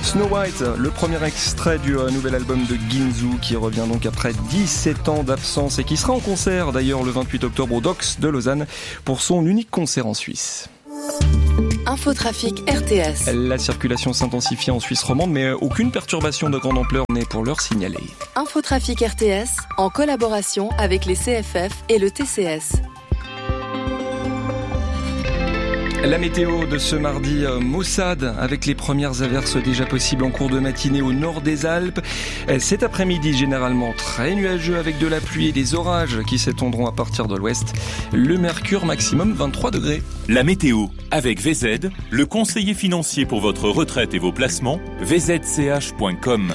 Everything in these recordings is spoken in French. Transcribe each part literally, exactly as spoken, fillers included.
Snow White, le premier extrait du euh, nouvel album de Ginzu qui revient donc après dix-sept ans d'absence et qui sera en concert d'ailleurs le vingt-huit octobre au Docks de Lausanne pour son unique concert en Suisse. Infotrafic R T S. La circulation s'intensifie en Suisse romande, mais aucune perturbation de grande ampleur n'est pour l'heure signalée. Infotrafic R T S, en collaboration avec les C F F et le T C S. La météo de ce mardi maussade avec les premières averses déjà possibles en cours de matinée au nord des Alpes. Cet après-midi généralement très nuageux avec de la pluie et des orages qui s'étendront à partir de l'ouest. Le mercure maximum vingt-trois degrés. La météo avec V Z, le conseiller financier pour votre retraite et vos placements, v z c h point com.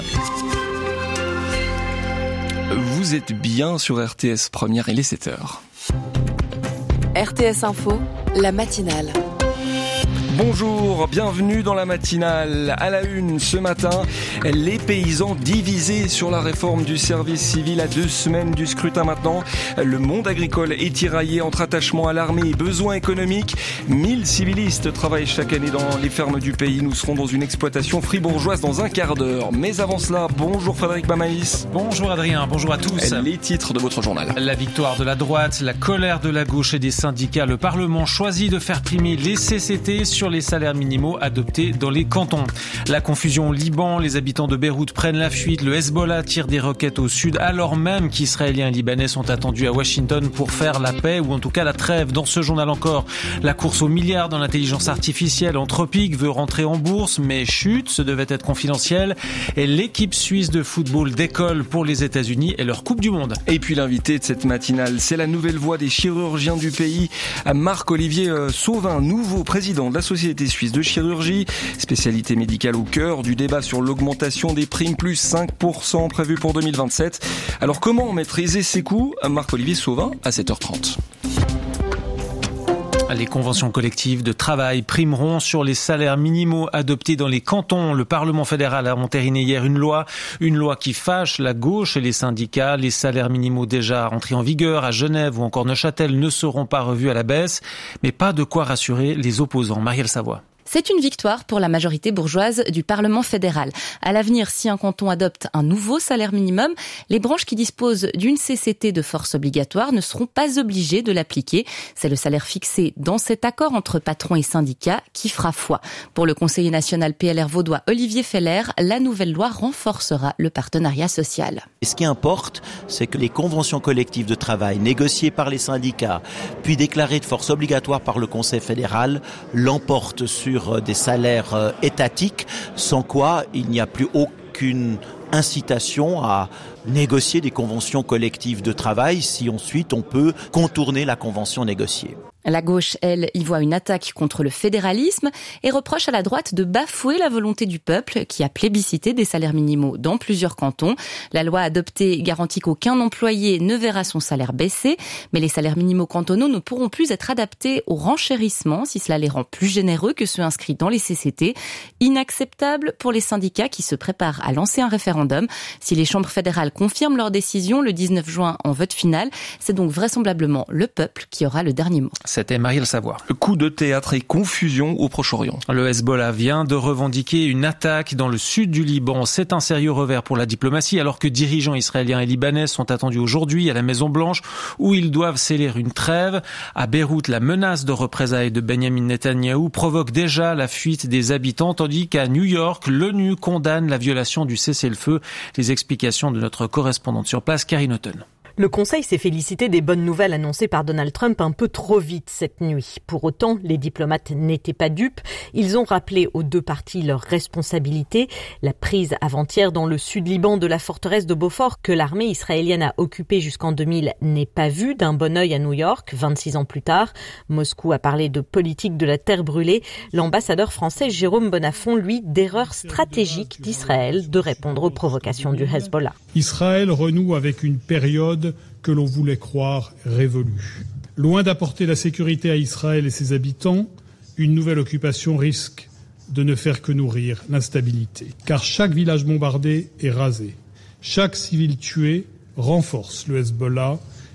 Vous êtes bien sur R T S Première, il est sept heures. R T S Info, la matinale. Bonjour, bienvenue dans la matinale. À la une ce matin, les paysans divisés sur la réforme du service civil à deux semaines du scrutin maintenant. Le monde agricole est tiraillé entre attachement à l'armée et besoins économiques. mille civilistes travaillent chaque année dans les fermes du pays. Nous serons dans une exploitation fribourgeoise dans un quart d'heure. Mais avant cela, bonjour Frédéric Bamaïs. Bonjour Adrien, bonjour à tous. Les titres de votre journal. La victoire de la droite, la colère de la gauche et des syndicats. Le Parlement choisit de faire primer les C C T sur les salaires minimaux adoptés dans les cantons. La confusion au Liban, les habitants de Beyrouth prennent la fuite, le Hezbollah tire des roquettes au sud alors même qu'Israéliens et Libanais sont attendus à Washington pour faire la paix ou en tout cas la trêve. Dans ce journal encore, la course aux milliards dans l'intelligence artificielle. Anthropic veut rentrer en bourse mais chute, ce devait être confidentiel. Et l'équipe suisse de football décolle pour les États-Unis et leur Coupe du Monde. Et puis l'invité de cette matinale, c'est la nouvelle voix des chirurgiens du pays, Marc-Olivier Sauvin, nouveau président de la Société suisse de chirurgie, spécialité médicale au cœur du débat sur l'augmentation des primes, plus cinq pour cent prévu pour deux mille vingt-sept. Alors comment maîtriser ses coûts? Marc-Olivier Sauvin à sept heures trente. Les conventions collectives de travail primeront sur les salaires minimaux adoptés dans les cantons. Le Parlement fédéral a entériné hier une loi, une loi qui fâche la gauche et les syndicats. Les salaires minimaux déjà rentrés en vigueur à Genève ou encore Neuchâtel ne seront pas revus à la baisse, mais pas de quoi rassurer les opposants. Marielle Savoie. C'est une victoire pour la majorité bourgeoise du Parlement fédéral. À l'avenir, si un canton adopte un nouveau salaire minimum, les branches qui disposent d'une C C T de force obligatoire ne seront pas obligées de l'appliquer. C'est le salaire fixé dans cet accord entre patrons et syndicats qui fera foi. Pour le conseiller national P L R vaudois Olivier Feller, la nouvelle loi renforcera le partenariat social. Et ce qui importe, c'est que les conventions collectives de travail négociées par les syndicats, puis déclarées de force obligatoire par le Conseil fédéral, l'emportent sur des salaires étatiques, sans quoi il n'y a plus aucune incitation à négocier des conventions collectives de travail si ensuite on peut contourner la convention négociée. La gauche, elle, y voit une attaque contre le fédéralisme et reproche à la droite de bafouer la volonté du peuple qui a plébiscité des salaires minimaux dans plusieurs cantons. La loi adoptée garantit qu'aucun employé ne verra son salaire baisser, mais les salaires minimaux cantonaux ne pourront plus être adaptés au renchérissement si cela les rend plus généreux que ceux inscrits dans les C C T. Inacceptable pour les syndicats qui se préparent à lancer un référendum. Si les chambres fédérales confirment leur décision le dix-neuf juin en vote final, c'est donc vraisemblablement le peuple qui aura le dernier mot. C'était Marielle Savoie. Coup de théâtre et confusion au Proche-Orient. Le Hezbollah vient de revendiquer une attaque dans le sud du Liban. C'est un sérieux revers pour la diplomatie alors que dirigeants israéliens et libanais sont attendus aujourd'hui à la Maison-Blanche où ils doivent sceller une trêve. À Beyrouth, la menace de représailles de Benjamin Netanyahou provoque déjà la fuite des habitants tandis qu'à New York, l'ONU condamne la violation du cessez-le-feu. Les explications de notre correspondante sur place, Karine Houghton. Le Conseil s'est félicité des bonnes nouvelles annoncées par Donald Trump un peu trop vite cette nuit. Pour autant, les diplomates n'étaient pas dupes. Ils ont rappelé aux deux parties leurs responsabilités. La prise avant-hier dans le sud Liban de la forteresse de Beaufort que l'armée israélienne a occupée jusqu'en deux mille n'est pas vue d'un bon œil à New York, vingt-six ans plus tard. Moscou a parlé de politique de la terre brûlée. L'ambassadeur français Jérôme Bonafont, lui, d'erreur stratégique d'Israël de répondre aux provocations du Hezbollah. Israël renoue avec une période que l'on voulait croire révolue. Loin d'apporter la sécurité à Israël et ses habitants, une nouvelle occupation risque de ne faire que nourrir l'instabilité. Car chaque village bombardé est rasé. Chaque civil tué renforce le Hezbollah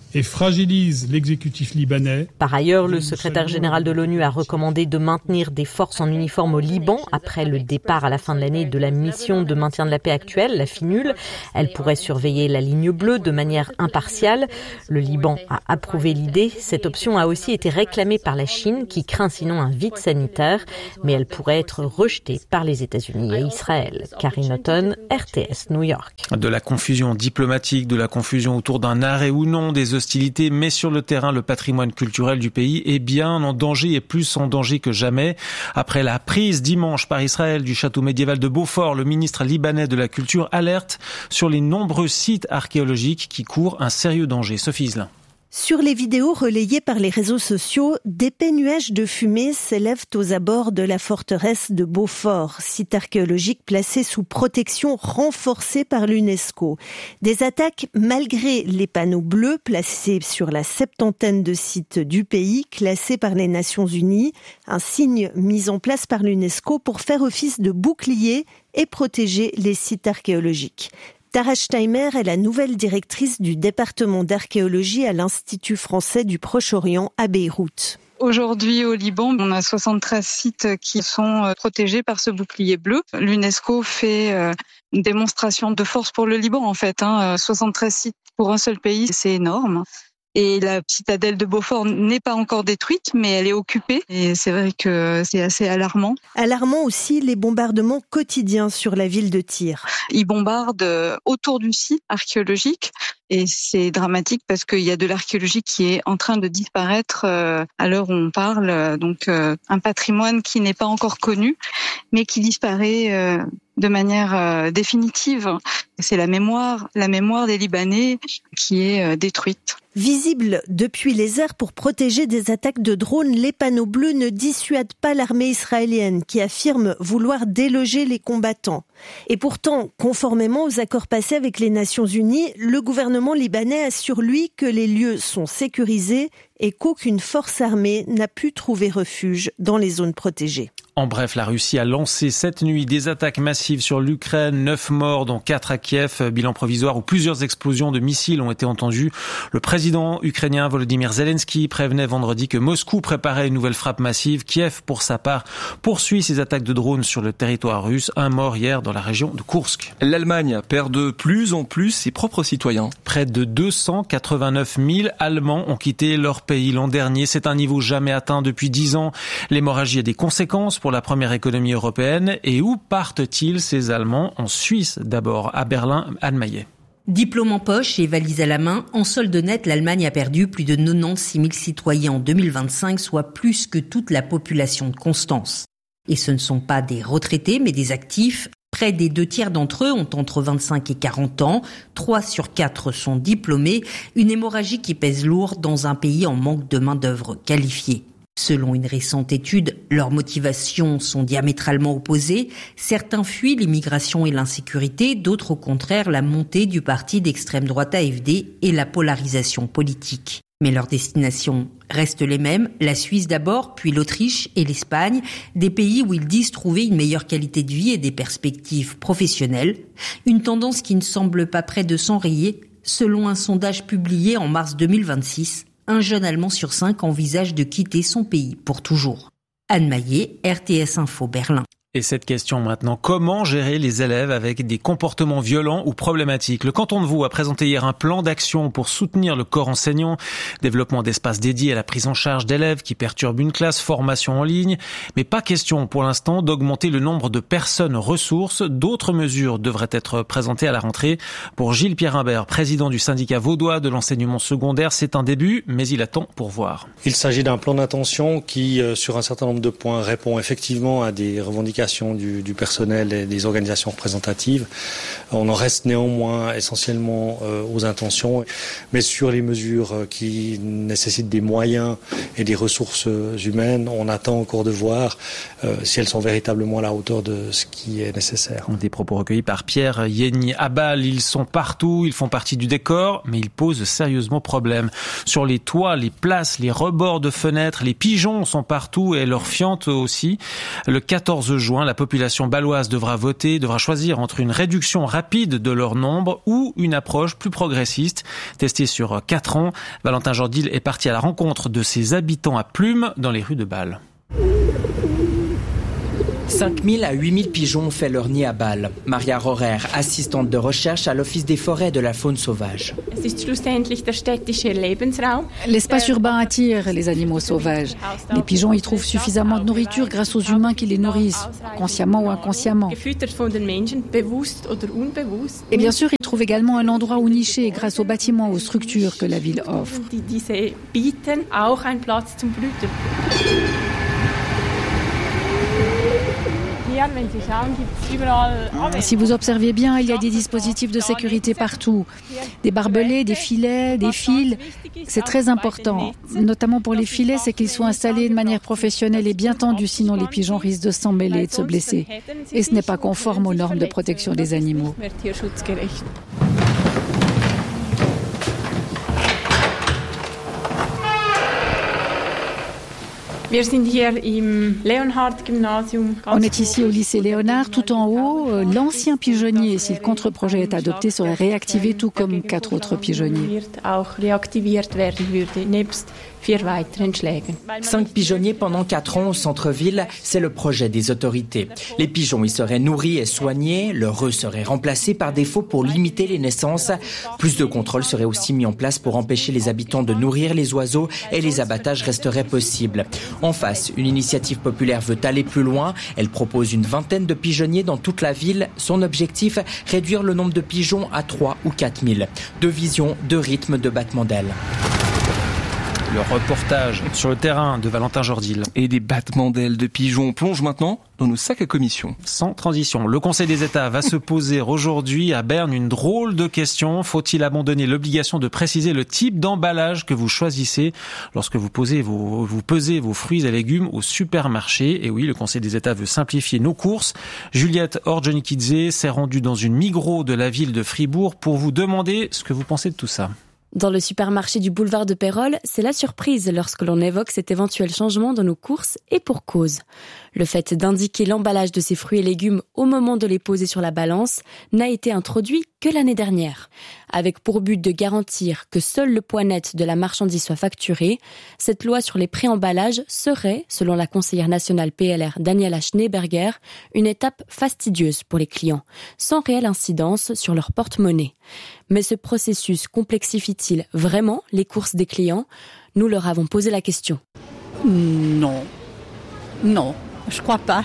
et fragilise l'exécutif libanais. Par ailleurs, le secrétaire général de l'ONU a recommandé de maintenir des forces en uniforme au Liban après le départ à la fin de l'année de la mission de maintien de la paix actuelle, la FINUL. Elle pourrait surveiller la ligne bleue de manière impartiale. Le Liban a approuvé l'idée. Cette option a aussi été réclamée par la Chine, qui craint sinon un vide sanitaire, mais elle pourrait être rejetée par les États-Unis et Israël. Karine Houghton, R T S, New York. De la confusion diplomatique, de la confusion autour d'un arrêt ou non des hostilités, mais sur le terrain, le patrimoine culturel du pays est bien en danger et plus en danger que jamais. Après la prise dimanche par Israël du château médiéval de Beaufort, le ministre libanais de la Culture alerte sur les nombreux sites archéologiques qui courent un sérieux danger. Sophie Iselin. Sur les vidéos relayées par les réseaux sociaux, d'épais nuages de fumée s'élèvent aux abords de la forteresse de Beaufort, site archéologique placé sous protection renforcée par l'UNESCO. Des attaques malgré les panneaux bleus placés sur la septantaine de sites du pays, classés par les Nations Unies, un signe mis en place par l'UNESCO pour faire office de bouclier et protéger les sites archéologiques. Tara Steimer est la nouvelle directrice du département d'archéologie à l'Institut français du Proche-Orient à Beyrouth. Aujourd'hui, au Liban, on a soixante-treize sites qui sont protégés par ce bouclier bleu. L'UNESCO fait une démonstration de force pour le Liban, en fait. soixante-treize sites pour un seul pays, c'est énorme. Et la citadelle de Beaufort n'est pas encore détruite, mais elle est occupée. Et c'est vrai que c'est assez alarmant. Alarmant aussi les bombardements quotidiens sur la ville de Tyr. Ils bombardent autour du site archéologique. Et c'est dramatique parce qu'il y a de l'archéologie qui est en train de disparaître à l'heure où on parle. Donc un patrimoine qui n'est pas encore connu, mais qui disparaît de manière définitive. C'est la mémoire, la mémoire des Libanais qui est détruite. Visibles depuis les airs pour protéger des attaques de drones, les panneaux bleus ne dissuadent pas l'armée israélienne qui affirme vouloir déloger les combattants. Et pourtant, conformément aux accords passés avec les Nations Unies, le gouvernement libanais assure lui que les lieux sont sécurisés et qu'aucune force armée n'a pu trouver refuge dans les zones protégées. En bref, la Russie a lancé cette nuit des attaques massives sur l'Ukraine, neuf morts dont quatre à Kiev, bilan provisoire où plusieurs explosions de missiles ont été entendues. Le président ukrainien Volodymyr Zelensky prévenait vendredi que Moscou préparait une nouvelle frappe massive. Kiev, pour sa part, poursuit ses attaques de drones sur le territoire russe. Un mort hier dans la région de Koursk. L'Allemagne perd de plus en plus ses propres citoyens. Près de deux cent quatre-vingt-neuf mille Allemands ont quitté leur pays l'an dernier. C'est un niveau jamais atteint depuis dix ans. L'hémorragie a des conséquences pour la première économie européenne. Et où partent-ils, ces Allemands? En Suisse d'abord, à Berlin, Anne Maillet. Diplôme en poche et valise à la main, en solde net, l'Allemagne a perdu plus de quatre-vingt-seize mille citoyens en deux mille vingt-cinq, soit plus que toute la population de Constance. Et ce ne sont pas des retraités, mais des actifs. Près des deux tiers d'entre eux ont entre vingt-cinq et quarante ans. Trois sur quatre sont diplômés. Une hémorragie qui pèse lourd dans un pays en manque de main-d'œuvre qualifiée. Selon une récente étude, leurs motivations sont diamétralement opposées. Certains fuient l'immigration et l'insécurité, d'autres au contraire la montée du parti d'extrême droite A F D et la polarisation politique. Mais leurs destinations restent les mêmes, la Suisse d'abord, puis l'Autriche et l'Espagne, des pays où ils disent trouver une meilleure qualité de vie et des perspectives professionnelles. Une tendance qui ne semble pas près de s'enrayer. Selon un sondage publié en mars deux mille vingt-six, un jeune Allemand sur cinq envisage de quitter son pays pour toujours. Anne Maillet, R T S Info Berlin. Et cette question maintenant, comment gérer les élèves avec des comportements violents ou problématiques? Le canton de Vaud a présenté hier un plan d'action pour soutenir le corps enseignant, développement d'espaces dédiés à la prise en charge d'élèves qui perturbent une classe, formation en ligne, mais pas question pour l'instant d'augmenter le nombre de personnes ressources. D'autres mesures devraient être présentées à la rentrée. Pour Gilles Pierre-Imbert, président du syndicat vaudois de l'enseignement secondaire, c'est un début, mais il attend pour voir. Il s'agit d'un plan d'intention qui, sur un certain nombre de points, répond effectivement à des revendications Du, du personnel et des organisations représentatives. On en reste néanmoins essentiellement euh, aux intentions, mais sur les mesures qui nécessitent des moyens et des ressources humaines, on attend encore de voir euh, si elles sont véritablement à la hauteur de ce qui est nécessaire. Des propos recueillis par Pierre Yenni Abal. Ils sont partout, ils font partie du décor, mais ils posent sérieusement problème. Sur les toits, les places, les rebords de fenêtres, les pigeons sont partout et leurs fientes aussi. Le quatorze juin, juin, la population bâloise devra voter, devra choisir entre une réduction rapide de leur nombre ou une approche plus progressiste. Testée sur quatre ans, Valentin Jordil est parti à la rencontre de ses habitants à Plumes dans les rues de Bâle. cinq mille à huit mille pigeons ont fait leur nid à Bâle. Maria Rohrer, assistante de recherche à l'Office des forêts de la faune sauvage. L'espace urbain attire les animaux sauvages. Les pigeons y trouvent suffisamment de nourriture grâce aux humains qui les nourrissent, consciemment ou inconsciemment. Et bien sûr, ils trouvent également un endroit où nicher grâce aux bâtiments, aux structures que la ville offre. Si vous observez bien, il y a des dispositifs de sécurité partout. Des barbelés, des filets, des fils. C'est très important. Notamment pour les filets, c'est qu'ils soient installés de manière professionnelle et bien tendus, sinon les pigeons risquent de s'emmêler et de se blesser. Et ce n'est pas conforme aux normes de protection des animaux. On est ici au lycée Léonard, tout en haut. L'ancien pigeonnier, si le contre-projet est adopté, serait réactivé tout comme quatre autres pigeonniers. Cinq pigeonniers pendant quatre ans au centre-ville, c'est le projet des autorités. Les pigeons y seraient nourris et soignés, leur œuf serait remplacé par défaut pour limiter les naissances. Plus de contrôles seraient aussi mis en place pour empêcher les habitants de nourrir les oiseaux et les abattages resteraient possibles. En face, une initiative populaire veut aller plus loin. Elle propose une vingtaine de pigeonniers dans toute la ville. Son objectif, réduire le nombre de pigeons à trois ou quatre mille. De vision, de rythme, de battement d'ailes. Le reportage sur le terrain de Valentin Jordil. Et des battements d'ailes de pigeons plongent maintenant dans nos sacs à commission. Sans transition, le Conseil des États va se poser aujourd'hui à Berne une drôle de question. Faut-il abandonner l'obligation de préciser le type d'emballage que vous choisissez lorsque vous posez vos, vous pesez vos fruits et légumes au supermarché? Et oui, le Conseil des États veut simplifier nos courses. Juliette Orjonikidze s'est rendue dans une Migros de la ville de Fribourg pour vous demander ce que vous pensez de tout ça. Dans le supermarché du boulevard de Pérolle, c'est la surprise lorsque l'on évoque cet éventuel changement dans nos courses et pour cause. Le fait d'indiquer l'emballage de ces fruits et légumes au moment de les poser sur la balance n'a été introduit que l'année dernière. Avec pour but de garantir que seul le poids net de la marchandise soit facturé, cette loi sur les pré-emballages serait, selon la conseillère nationale P L R Daniela Schneeberger, une étape fastidieuse pour les clients, sans réelle incidence sur leur porte-monnaie. Mais ce processus complexifie-t-il vraiment les courses des clients ? Nous leur avons posé la question. Non. Non, je crois pas.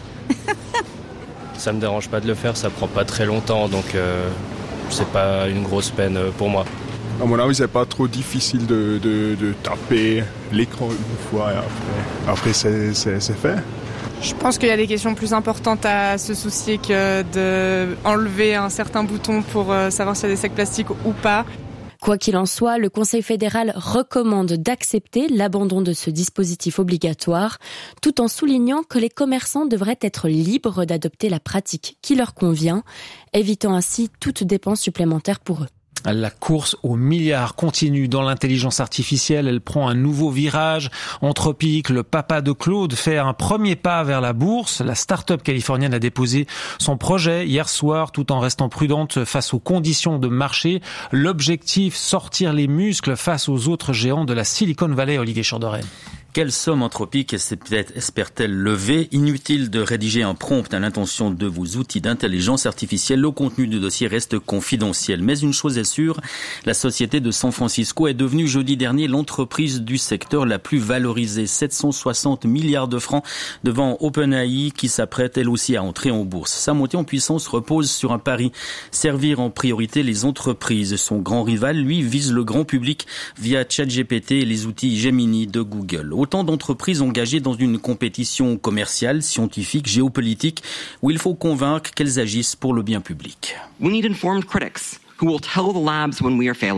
Ça me dérange pas de le faire, ça prend pas très longtemps, donc euh, c'est pas une grosse peine pour moi. À mon avis, c'est pas trop difficile de, de, de taper l'écran une fois et après, après c'est, c'est, c'est fait. Je pense qu'il y a des questions plus importantes à se soucier que d'enlever un certain bouton pour savoir s'il y a des sacs plastiques ou pas. Quoi qu'il en soit, le Conseil fédéral recommande d'accepter l'abandon de ce dispositif obligatoire, tout en soulignant que les commerçants devraient être libres d'adopter la pratique qui leur convient, évitant ainsi toute dépense supplémentaire pour eux. La course aux milliards continue dans l'intelligence artificielle. Elle prend un nouveau virage. Anthropic, le papa de Claude, fait un premier pas vers la bourse. La start-up californienne a déposé son projet hier soir tout en restant prudente face aux conditions de marché. L'objectif, sortir les muscles face aux autres géants de la Silicon Valley. Olivier Chordoré. Quelle somme Anthropic espère-t-elle lever? Inutile de rédiger un prompt à l'intention de vos outils d'intelligence artificielle. Le contenu du dossier reste confidentiel. Mais une chose est sûre, la société de San Francisco est devenue jeudi dernier l'entreprise du secteur la plus valorisée. sept cent soixante milliards de francs devant OpenAI qui s'apprête elle aussi à entrer en bourse. Sa montée en puissance repose sur un pari. Servir en priorité les entreprises. Son grand rival, lui, vise le grand public via ChatGPT et les outils Gemini de Google. Autant d'entreprises engagées dans une compétition commerciale, scientifique, géopolitique, où il faut convaincre qu'elles agissent pour le bien public. We need informed critics who will tell the labs when we are failing,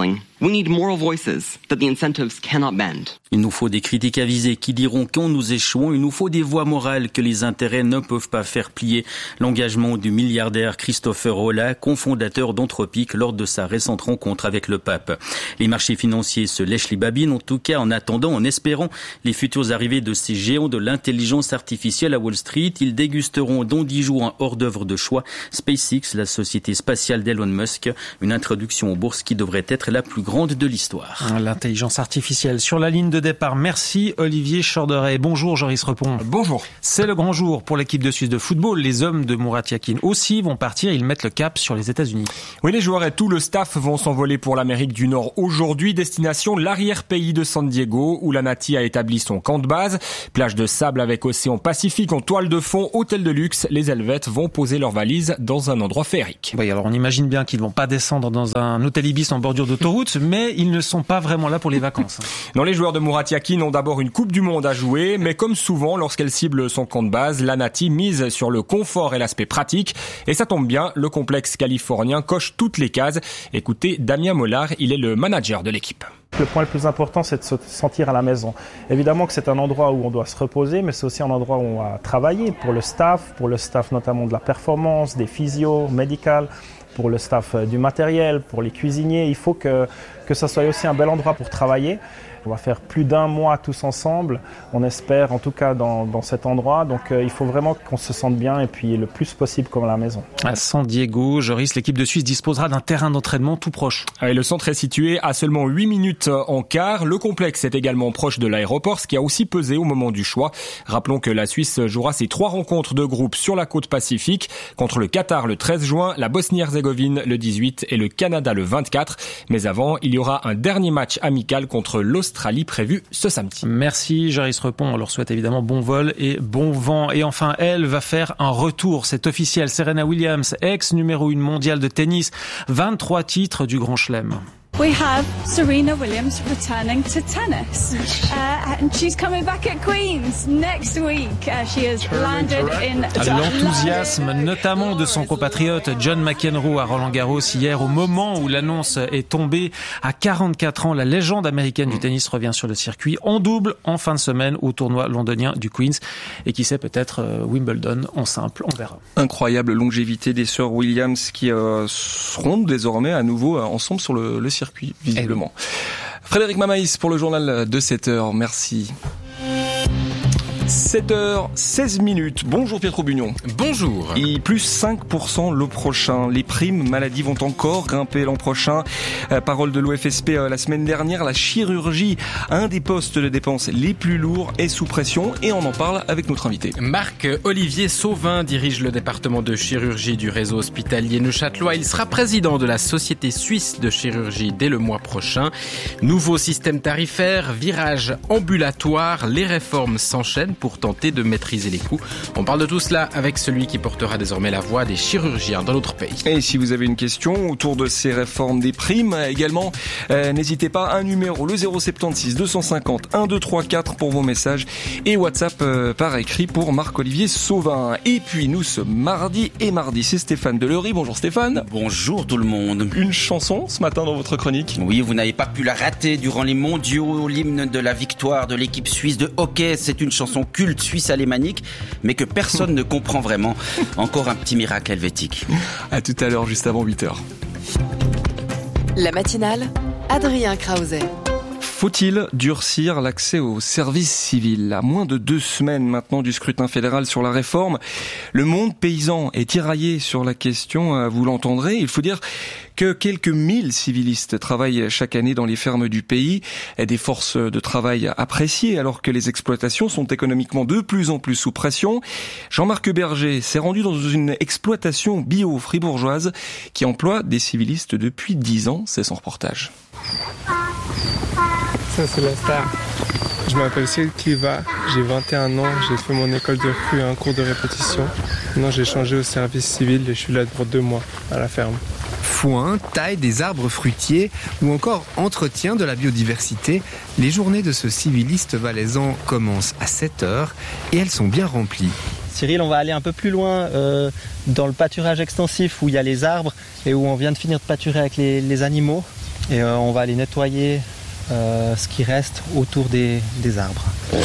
We need moral voices that the incentives cannot bend. Il nous faut des critiques avisées qui diront quand nous échouons. Il nous faut des voix morales que les intérêts ne peuvent pas faire plier. L'engagement du milliardaire Christopher Olah, cofondateur d'Anthropic, lors de sa récente rencontre avec le pape. Les marchés financiers se lèchent les babines, en tout cas en attendant, en espérant les futures arrivées de ces géants de l'intelligence artificielle à Wall Street. Ils dégusteront dans dix jours un hors-d'œuvre de choix. SpaceX, la société spatiale d'Elon Musk, une introduction aux bourses qui devrait être la plus grande de l'histoire. L'intelligence artificielle sur la ligne de départ. Merci Olivier Chorderet. Bonjour Joris Repon. Bonjour. C'est le grand jour pour l'équipe de Suisse de football. Les hommes de Murat Yakin aussi vont partir. Ils mettent le cap sur les États-Unis. Oui, les joueurs et tout le staff vont s'envoler pour l'Amérique du Nord aujourd'hui. Destination l'arrière-pays de San Diego où la Nati a établi son camp de base. Plage de sable avec océan Pacifique en toile de fond, hôtel de luxe. Les Helvètes vont poser leurs valises dans un endroit féerique. Oui, alors on imagine bien qu'ils vont pas descendre dans un hôtel Ibis en bordure d'autoroute, mais ils ne sont pas vraiment là pour les vacances. Non, les joueurs de Murat Yakin ont d'abord une Coupe du Monde à jouer, mais comme souvent, lorsqu'elle cible son camp de base, la Nati mise sur le confort et l'aspect pratique. Et ça tombe bien, le complexe californien coche toutes les cases. Écoutez, Damien Mollard, il est le manager de l'équipe. Le point le plus important, c'est de se sentir à la maison. Évidemment que c'est un endroit où on doit se reposer, mais c'est aussi un endroit où on va travailler pour le staff, pour le staff notamment de la performance, des physios, médicales, pour le staff du matériel, pour les cuisiniers. Il faut que, que ça soit aussi un bel endroit pour travailler. On va faire plus d'un mois tous ensemble, on espère en tout cas dans, dans cet endroit. Donc euh, il faut vraiment qu'on se sente bien et puis le plus possible comme à la maison. À San Diego, Joris, l'équipe de Suisse disposera d'un terrain d'entraînement tout proche. Et le centre est situé à seulement huit minutes en car. Le complexe est également proche de l'aéroport, ce qui a aussi pesé au moment du choix. Rappelons que la Suisse jouera ses trois rencontres de groupe sur la côte Pacifique contre le Qatar le treize juin, la Bosnie-Herzégovine le dix-huit et le Canada le vingt-quatre. Mais avant, il y aura un dernier match amical contre l'Australie. Australie prévue ce samedi. Merci Joris Repon, on leur souhaite évidemment bon vol et bon vent. Et enfin, elle va faire un retour, c'est officiel. Serena Williams, ex numéro une mondiale de tennis, vingt-trois titres du Grand Chelem. We have Serena Williams returning to tennis, uh, and she's coming back at Queen's next week. Uh, she has landed in. L'enthousiasme, notamment de son compatriote John McEnroe à Roland-Garros hier, au moment où l'annonce est tombée. À quarante-quatre ans, la légende américaine du tennis revient sur le circuit en double en fin de semaine au tournoi londonien du Queen's. Et qui sait, peut-être euh, Wimbledon en simple, on verra. Incroyable longévité des sœurs Williams qui euh, seront désormais à nouveau euh, ensemble sur le, le circuit. Visiblement. Frédéric Mamaïs pour le journal de sept heures. Merci. sept heures seize minutes. Bonjour Pietro Bugnon. Bonjour. Et plus cinq pour cent le prochain. Les primes maladie vont encore grimper l'an prochain. Euh, parole de l'O F S P euh, la semaine dernière. La chirurgie, un des postes de dépenses les plus lourds, est sous pression. Et on en parle avec notre invité. Marc-Olivier Sauvin dirige le département de chirurgie du réseau hospitalier neuchâtelois. Il sera président de la Société suisse de chirurgie dès le mois prochain. Nouveau système tarifaire, virage ambulatoire, les réformes s'enchaînent pour tenter de maîtriser les coûts. On parle de tout cela avec celui qui portera désormais la voix des chirurgiens dans notre pays. Et si vous avez une question autour de ces réformes des primes également, euh, n'hésitez pas, un numéro, le zéro sept six deux cinq zéro un deux trois quatre pour vos messages et WhatsApp euh, par écrit pour Marc-Olivier Sauvin. Et puis nous sommes mardi et mardi, c'est Stéphane Deleury. Bonjour Stéphane. Bonjour tout le monde. Une chanson ce matin dans votre chronique. Oui, vous n'avez pas pu la rater durant les mondiaux, l'hymne de la victoire de l'équipe suisse de hockey. C'est une chanson culte suisse alémanique, mais que personne ne comprend vraiment. Encore un petit miracle helvétique. À tout à l'heure, juste avant huit heures. La matinale, Adrien Krause. Faut-il durcir l'accès au service civil ? À moins de deux semaines maintenant du scrutin fédéral sur la réforme, le monde paysan est tiraillé sur la question, vous l'entendrez. Il faut dire que quelques mille civilistes travaillent chaque année dans les fermes du pays, des forces de travail appréciées alors que les exploitations sont économiquement de plus en plus sous pression. Jean-Marc Berger s'est rendu dans une exploitation bio fribourgeoise qui emploie des civilistes depuis dix ans. C'est son reportage. Ça c'est la star. Je m'appelle Cyril Cliva, j'ai vingt et un ans, j'ai fait mon école de recrue et un cours de répétition. Maintenant j'ai changé au service civil et je suis là pour deux mois à la ferme. Foin, taille des arbres fruitiers ou encore entretien de la biodiversité, les journées de ce civiliste valaisan commencent à sept heures et elles sont bien remplies. Cyril, on va aller un peu plus loin euh, dans le pâturage extensif où il y a les arbres et où on vient de finir de pâturer avec les, les animaux. et euh, on va aller nettoyer euh, ce qui reste autour des, des arbres.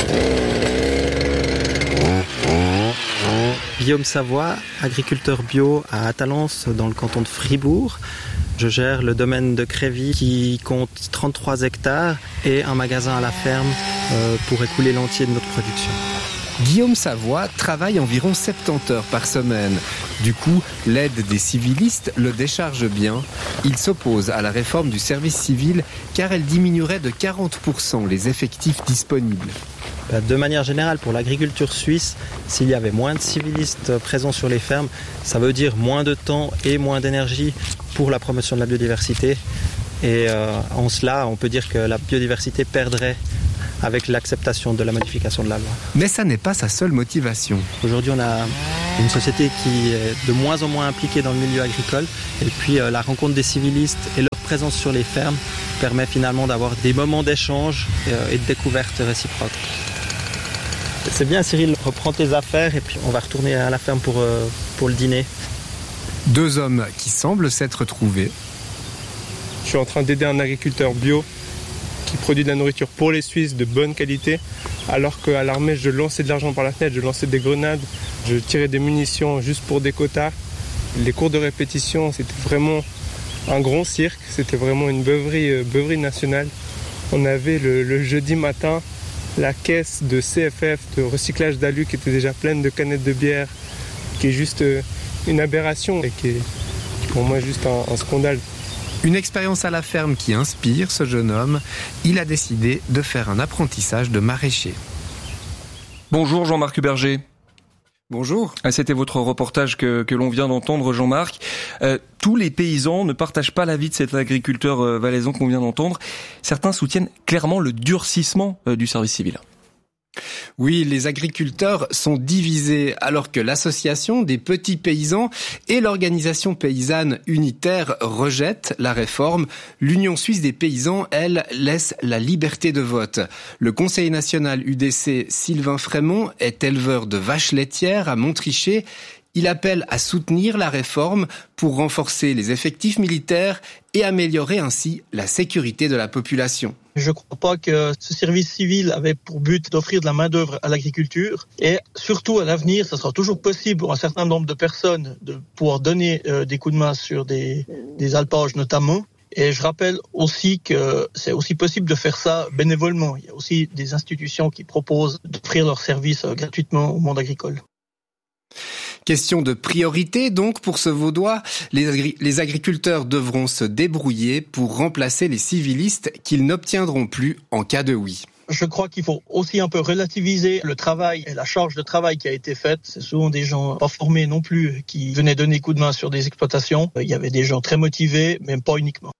Guillaume Savoie, agriculteur bio à Talence dans le canton de Fribourg. Je gère le domaine de Crévy qui compte trente-trois hectares et un magasin à la ferme euh, pour écouler l'entier de notre production. Guillaume Savoie travaille environ soixante-dix heures par semaine. Du coup, l'aide des civilistes le décharge bien. Il s'oppose à la réforme du service civil car elle diminuerait de quarante pour cent les effectifs disponibles. De manière générale, pour l'agriculture suisse, s'il y avait moins de civilistes présents sur les fermes, ça veut dire moins de temps et moins d'énergie pour la promotion de la biodiversité. Et euh, en cela, on peut dire que la biodiversité perdrait avec l'acceptation de la modification de la loi. Mais ça n'est pas sa seule motivation. Aujourd'hui, on a une société qui est de moins en moins impliquée dans le milieu agricole. Et puis, euh, la rencontre des civilistes et leur présence sur les fermes permet finalement d'avoir des moments d'échange euh, et de découverte réciproque. C'est bien, Cyril, reprends tes affaires et puis on va retourner à la ferme pour, euh, pour le dîner. Deux hommes qui semblent s'être trouvés. Je suis en train d'aider un agriculteur bio qui produit de la nourriture pour les Suisses de bonne qualité, alors qu'à l'armée, je lançais de l'argent par la fenêtre, je lançais des grenades, je tirais des munitions juste pour des quotas. Les cours de répétition, c'était vraiment un grand cirque, c'était vraiment une beuverie, euh, beuverie nationale. On avait le, le jeudi matin la caisse de C F F, de recyclage d'alu, qui était déjà pleine de canettes de bière, qui est juste une aberration et qui est pour moi juste un, un scandale. Une expérience à la ferme qui inspire ce jeune homme. Il a décidé de faire un apprentissage de maraîcher. Bonjour Jean-Marc Berger. Bonjour. C'était votre reportage que, que l'on vient d'entendre, Jean-Marc. Euh, tous les paysans ne partagent pas l'avis de cet agriculteur euh, valaisan qu'on vient d'entendre. Certains soutiennent clairement le durcissement euh, du service civil. Oui, les agriculteurs sont divisés alors que l'association des petits paysans et l'organisation paysanne unitaire rejettent la réforme. L'Union suisse des paysans, elle, laisse la liberté de vote. Le Conseil national U D C, Sylvain Frémont, est éleveur de vaches laitières à Montrichet. Il appelle à soutenir la réforme pour renforcer les effectifs militaires et améliorer ainsi la sécurité de la population. Je ne crois pas que ce service civil avait pour but d'offrir de la main-d'œuvre à l'agriculture. Et surtout, à l'avenir, ça sera toujours possible pour un certain nombre de personnes de pouvoir donner euh, des coups de main sur des, des alpages notamment. Et je rappelle aussi que c'est aussi possible de faire ça bénévolement. Il y a aussi des institutions qui proposent d'offrir leurs services euh, gratuitement au monde agricole. Question de priorité donc pour ce Vaudois. Les, agri- les agriculteurs devront se débrouiller pour remplacer les civilistes qu'ils n'obtiendront plus en cas de oui. Je crois qu'il faut aussi un peu relativiser le travail et la charge de travail qui a été faite. C'est souvent des gens pas formés non plus qui venaient donner coup de main sur des exploitations. Il y avait des gens très motivés, même pas uniquement.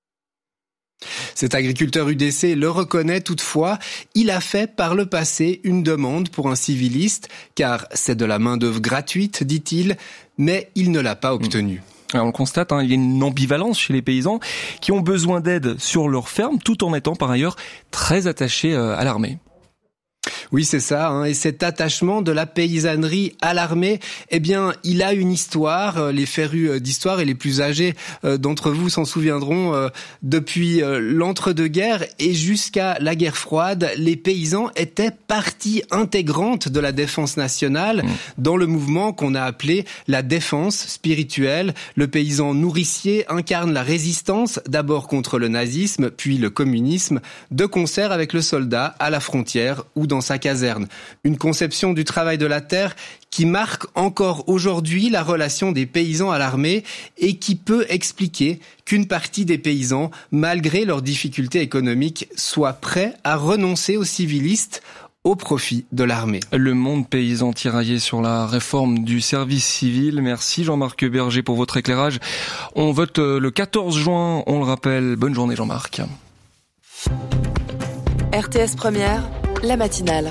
Cet agriculteur U D C le reconnaît toutefois, il a fait par le passé une demande pour un civiliste, car c'est de la main-d'œuvre gratuite, dit-il, mais il ne l'a pas obtenue. Alors on le constate, hein, il y a une ambivalence chez les paysans qui ont besoin d'aide sur leur ferme, tout en étant par ailleurs très attachés à l'armée. Oui, c'est ça, hein. Et cet attachement de la paysannerie à l'armée, eh bien, il a une histoire. Les férus d'histoire et les plus âgés d'entre vous s'en souviendront. Euh, depuis l'entre-deux-guerres et jusqu'à la guerre froide, les paysans étaient partie intégrante de la défense nationale, mmh. dans le mouvement qu'on a appelé la défense spirituelle. Le paysan nourricier incarne la résistance, d'abord contre le nazisme, puis le communisme, de concert avec le soldat à la frontière ou dans sa caserne. Une conception du travail de la terre qui marque encore aujourd'hui la relation des paysans à l'armée et qui peut expliquer qu'une partie des paysans, malgré leurs difficultés économiques, soient prêts à renoncer aux civilistes au profit de l'armée. Le monde paysan tiraillé sur la réforme du service civil. Merci Jean-Marc Berger pour votre éclairage. On vote le quatorze juin, on le rappelle. Bonne journée Jean-Marc. R T S Première, la matinale.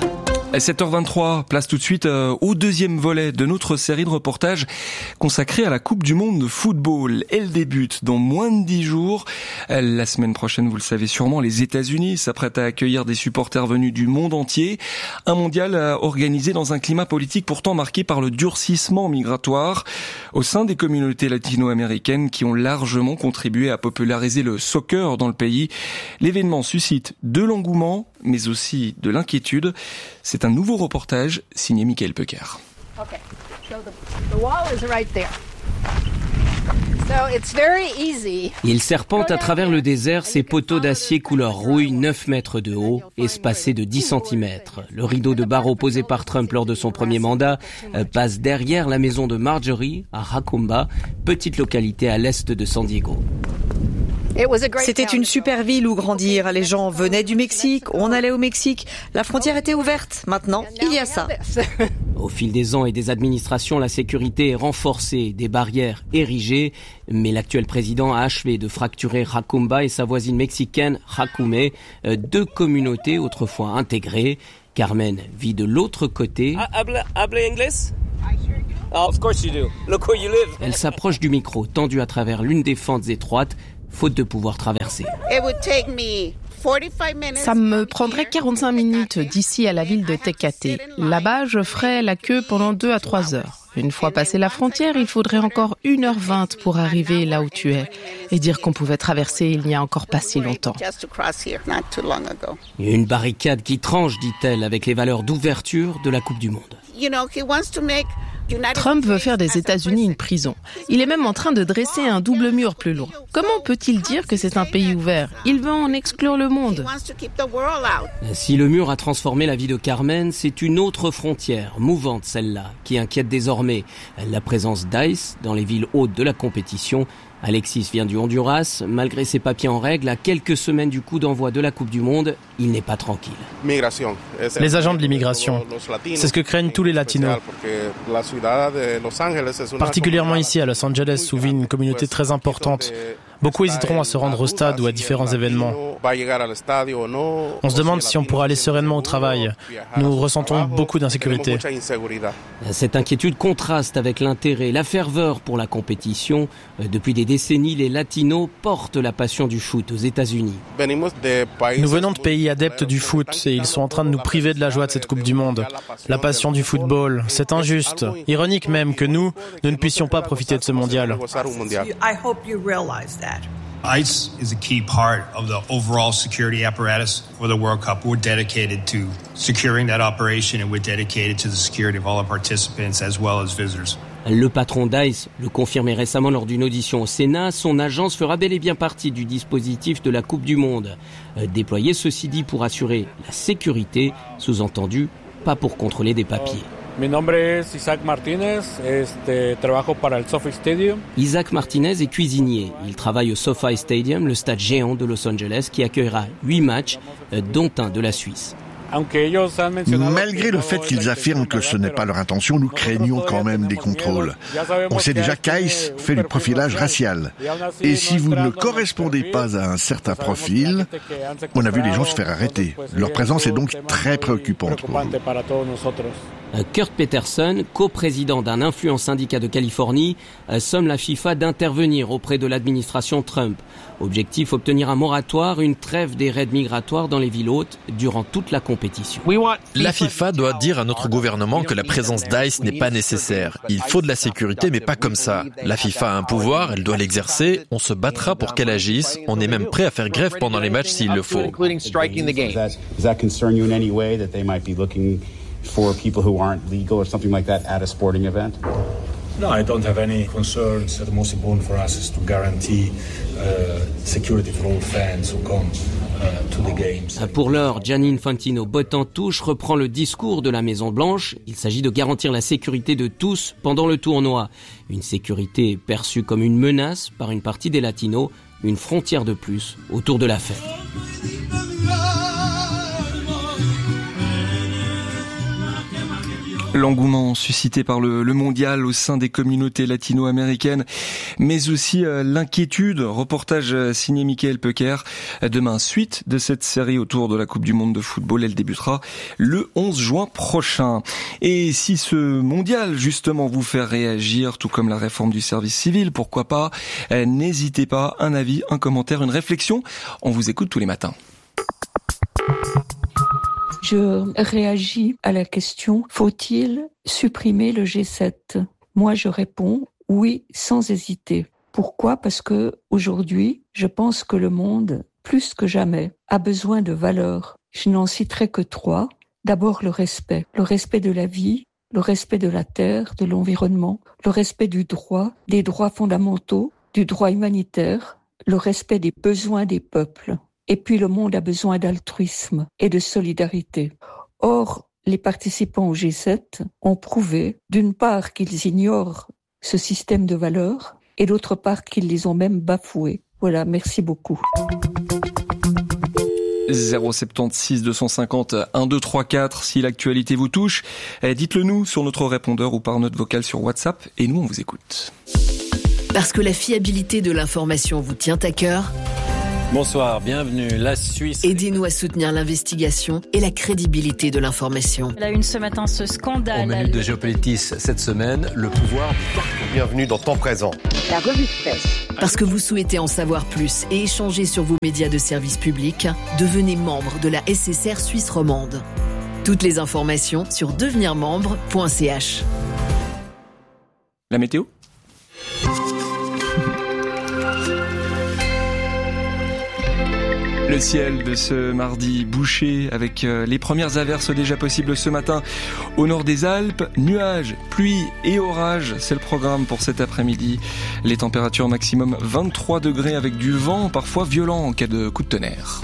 sept heures vingt-trois, place tout de suite au deuxième volet de notre série de reportages consacrée à la Coupe du Monde de football. Elle débute dans moins de dix jours. La semaine prochaine, vous le savez sûrement, les États-Unis s'apprêtent à accueillir des supporters venus du monde entier. Un mondial organisé dans un climat politique pourtant marqué par le durcissement migratoire au sein des communautés latino-américaines qui ont largement contribué à populariser le soccer dans le pays. L'événement suscite de l'engouement, mais aussi de l'inquiétude. C'est un nouveau reportage signé Michael Pecker. Okay. So the, the wall is right there. So it's very easy. Il serpente à travers le désert ses poteaux d'acier couleur rouille, neuf mètres de haut, espacés de dix centimètres. Le rideau de barreaux posé par Trump lors de son premier mandat passe derrière la maison de Marjorie, à Jacumba, petite localité à l'est de San Diego. C'était une super ville où grandir. Les gens venaient du Mexique, on allait au Mexique. La frontière était ouverte. Maintenant, il y a ça. Au fil des ans et des administrations, la sécurité est renforcée, des barrières érigées. Mais l'actuel président a achevé de fracturer Jacumba et sa voisine mexicaine, Jacumé, deux communautés autrefois intégrées. Carmen vit de l'autre côté. Elle s'approche du micro, tendu à travers l'une des fentes étroites, faute de pouvoir traverser. Ça me prendrait quarante-cinq minutes d'ici à la ville de Tecate. Là-bas, je ferais la queue pendant deux à trois heures. Une fois passé la frontière, il faudrait encore une heure vingt pour arriver là où tu es. Et dire qu'on pouvait traverser il n'y a encore pas si longtemps. Une barricade qui tranche, dit-elle, avec les valeurs d'ouverture de la Coupe du Monde. Trump veut faire des États-Unis une prison. Il est même en train de dresser un double mur plus loin. Comment peut-il dire que c'est un pays ouvert ? Il veut en exclure le monde. Si le mur a transformé la vie de Carmen, c'est une autre frontière, mouvante celle-là, qui inquiète désormais. La présence d'ICE dans les villes hautes de la compétition. Alexis vient du Honduras. Malgré ses papiers en règle, à quelques semaines du coup d'envoi de la Coupe du Monde, il n'est pas tranquille. Les agents de l'immigration, c'est ce que craignent tous les latinos. Particulièrement ici à Los Angeles, où vit une communauté très importante. Beaucoup hésiteront à se rendre au stade ou à différents événements. On se demande si on pourra aller sereinement au travail. Nous ressentons beaucoup d'insécurité. Cette inquiétude contraste avec l'intérêt, la ferveur pour la compétition. Depuis des décennies, les latinos portent la passion du foot aux États-Unis. Nous venons de pays adeptes du foot et ils sont en train de nous priver de la joie de cette Coupe du Monde. La passion du football, c'est injuste. Ironique même que nous, nous ne puissions pas profiter de ce mondial. ICE is a key part of the overall security apparatus for the World Cup. We're dedicated to securing that operation and we're dedicated to the security of all our participants as well as visitors. Le patron d'ICE le confirmait récemment lors d'une audition au Sénat, son agence fera bel et bien partie du dispositif de la Coupe du Monde. Déployé ceci dit pour assurer la sécurité, sous-entendu, pas pour contrôler des papiers. Mi nombre es Isaac Martínez, este, trabajo para el SoFi Stadium. Isaac Martinez est cuisinier. Il travaille au SoFi Stadium, le stade géant de Los Angeles qui accueillera huit matchs, dont un de la Suisse. Malgré le fait qu'ils affirment que ce n'est pas leur intention, nous craignons quand même des contrôles. On sait déjà qu'ICE fait du profilage racial. Et si vous ne correspondez pas à un certain profil, on a vu les gens se faire arrêter. Leur présence est donc très préoccupante pour nous. Kurt Peterson, coprésident d'un influent syndicat de Californie, somme la FIFA d'intervenir auprès de l'administration Trump. Objectif, obtenir un moratoire, une trêve des raids migratoires dans les villes hautes durant toute la compétition. La FIFA doit dire à notre gouvernement que la présence d'ICE n'est pas nécessaire. Il faut de la sécurité, mais pas comme ça. La FIFA a un pouvoir, elle doit l'exercer. On se battra pour qu'elle agisse. On est même prêt à faire grève pendant les matchs s'il le faut. For people who aren't legal or something like that at a sporting event? No, I don't have any concerns. The most important for us is to guarantee uh, security for all fans who come uh, to the games. Pour l'heure, Gianni Infantino, botte en touche, reprend le discours de la Maison-Blanche. Il s'agit de garantir la sécurité de tous pendant le tournoi. Une sécurité perçue comme une menace par une partie des Latinos, une frontière de plus autour de la fête. L'engouement suscité par le, le mondial au sein des communautés latino-américaines, mais aussi euh, l'inquiétude. Reportage signé Michael Pecker. Demain, suite de cette série autour de la Coupe du Monde de football. Elle débutera le onze juin prochain. Et si ce mondial, justement, vous fait réagir, tout comme la réforme du service civil, pourquoi pas, euh, n'hésitez pas, un avis, un commentaire, une réflexion. On vous écoute tous les matins. Je réagis à la question « Faut-il supprimer le G sept ?» Moi, je réponds « Oui, sans hésiter ». Pourquoi ? Parce que aujourd'hui, je pense que le monde, plus que jamais, a besoin de valeurs. Je n'en citerai que trois. D'abord, le respect. Le respect de la vie, le respect de la terre, de l'environnement, le respect du droit, des droits fondamentaux, du droit humanitaire, le respect des besoins des peuples. Et puis le monde a besoin d'altruisme et de solidarité. Or, les participants au G sept ont prouvé, d'une part, qu'ils ignorent ce système de valeurs, et d'autre part, qu'ils les ont même bafoués. Voilà, merci beaucoup. zéro sept six deux cinq zéro un deux trois quatre si l'actualité vous touche. Dites-le nous sur notre répondeur ou par note vocale sur WhatsApp, et nous, on vous écoute. Parce que la fiabilité de l'information vous tient à cœur. Bonsoir, bienvenue. La Suisse. Aidez-nous à soutenir l'investigation et la crédibilité de l'information. La une ce matin, ce scandale. Au menu de Géopolitis cette semaine, le pouvoir du carton. Bienvenue dans Temps Présent. La revue de presse. Parce que vous souhaitez en savoir plus et échanger sur vos médias de service public, devenez membre de la S S R Suisse romande. Toutes les informations sur devenir membre point c h. La météo ? Le ciel de ce mardi bouché avec les premières averses déjà possibles ce matin au nord des Alpes. Nuages, pluie et orages, c'est le programme pour cet après-midi. Les températures maximum vingt-trois degrés avec du vent parfois violent en cas de coup de tonnerre.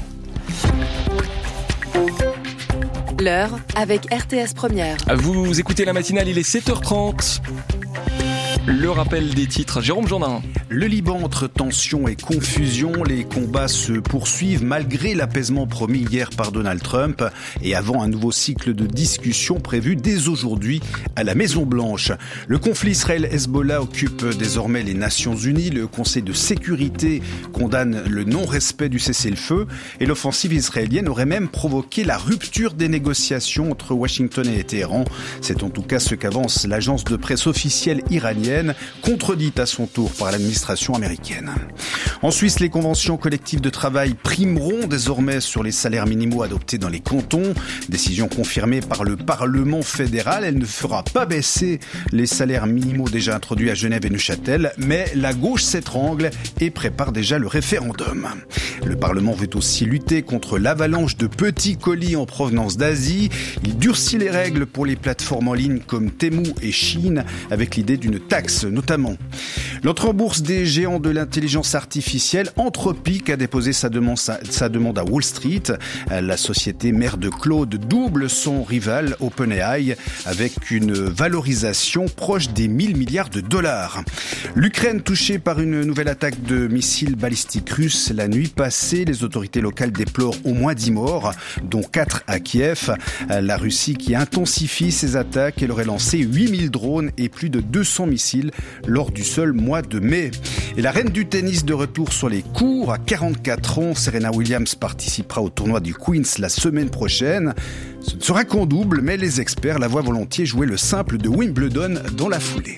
L'heure avec R T S Première. Vous écoutez la matinale, il est sept heures trente. Le rappel des titres, Jérôme Jourdain. Le Liban entre tensions et confusion, les combats se poursuivent malgré l'apaisement promis hier par Donald Trump et avant un nouveau cycle de discussions prévu dès aujourd'hui à la Maison-Blanche. Le conflit Israël-Hezbollah occupe désormais les Nations Unies. Le Conseil de sécurité condamne le non-respect du cessez-le-feu et l'offensive israélienne aurait même provoqué la rupture des négociations entre Washington et Téhéran. C'est en tout cas ce qu'avance l'agence de presse officielle iranienne, contredite à son tour par l'administration américaine. En Suisse, les conventions collectives de travail primeront désormais sur les salaires minimaux adoptés dans les cantons. Décision confirmée par le Parlement fédéral. Elle ne fera pas baisser les salaires minimaux déjà introduits à Genève et Neuchâtel, mais la gauche s'étrangle et prépare déjà le référendum. Le Parlement veut aussi lutter contre l'avalanche de petits colis en provenance d'Asie. Il durcit les règles pour les plateformes en ligne comme Temu et Chine, avec l'idée d'une taxe notamment. L'entrée en bourse des géants de l'intelligence artificielle, Anthropic, a déposé sa demande, sa, sa demande à Wall Street. La société mère de Claude double son rival OpenAI avec une valorisation proche des mille milliards de dollars. L'Ukraine touchée par une nouvelle attaque de missiles balistiques russes la nuit passée. Les autorités locales déplorent au moins dix morts, dont quatre à Kiev. La Russie qui intensifie ses attaques, elle aurait lancé huit mille drones et plus de deux cents missiles lors du seul mois de mai. Et la reine du tennis de retour sur les cours à quarante-quatre ans, Serena Williams participera au tournoi du Queens la semaine prochaine. Ce ne sera qu'en double, mais les experts la voient volontiers jouer le simple de Wimbledon dans la foulée.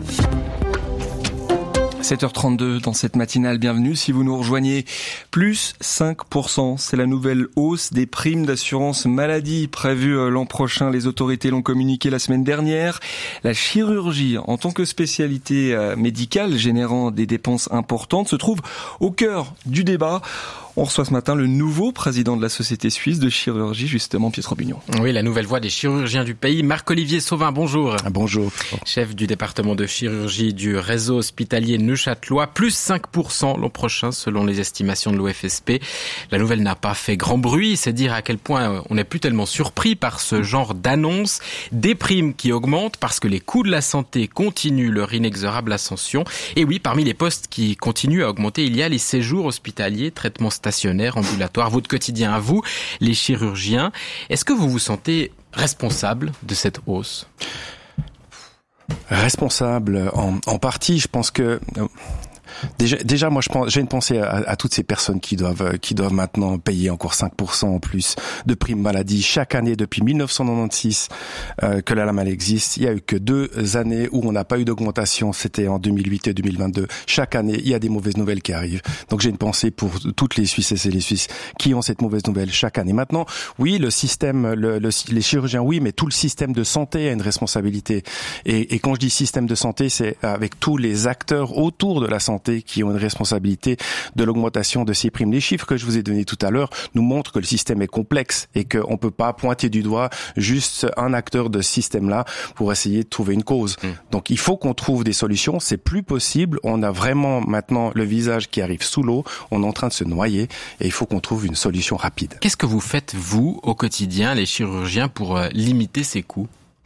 sept heures trente-deux dans cette matinale, bienvenue si vous nous rejoignez. Plus cinq pour cent, c'est la nouvelle hausse des primes d'assurance maladie prévue l'an prochain. Les autorités l'ont communiqué la semaine dernière. La chirurgie, en tant que spécialité médicale générant des dépenses importantes, se trouve au cœur du débat. On reçoit ce matin le nouveau président de la Société suisse de chirurgie, justement, Pietro Bugnon. Oui, la nouvelle voix des chirurgiens du pays. Marc-Olivier Sauvin, bonjour. Bonjour. Chef du département de chirurgie du réseau hospitalier neuchâtelois. Plus cinq pour cent l'an prochain, selon les estimations de l'O F S P. La nouvelle n'a pas fait grand bruit. C'est dire à quel point on n'est plus tellement surpris par ce genre d'annonce. Des primes qui augmentent parce que les coûts de la santé continuent leur inexorable ascension. Et oui, parmi les postes qui continuent à augmenter, il y a les séjours hospitaliers, traitements stationnaire, ambulatoire, votre quotidien à vous, les chirurgiens. Est-ce que vous vous sentez responsable de cette hausse? Responsable en, en partie, je pense que... Déjà, déjà, moi, je pense, j'ai une pensée à, à toutes ces personnes qui doivent, qui doivent maintenant payer encore cinq pour cent en plus de primes maladie chaque année depuis mille neuf cent quatre-vingt-seize euh, que la L A M A L existe. Il y a eu que deux années où on n'a pas eu d'augmentation. C'était en deux mille huit et deux mille vingt-deux. Chaque année, il y a des mauvaises nouvelles qui arrivent. Donc, j'ai une pensée pour toutes les Suisses et les Suisses qui ont cette mauvaise nouvelle chaque année. Maintenant, oui, le système, le, le, les chirurgiens, oui, mais tout le système de santé a une responsabilité. Et, et quand je dis système de santé, c'est avec tous les acteurs autour de la santé qui ont une responsabilité de l'augmentation de ces primes. Les chiffres que je vous ai donnés tout à l'heure nous montrent que le système est complexe et qu'on ne peut pas pointer du doigt juste un acteur de ce système-là pour essayer de trouver une cause. Mmh. Donc il faut qu'on trouve des solutions. C'est plus possible. On a vraiment maintenant le visage qui arrive sous l'eau. On est en train de se noyer et il faut qu'on trouve une solution rapide. Qu'est-ce que vous faites, vous, au quotidien, les chirurgiens, pour euh, limiter ces coûts?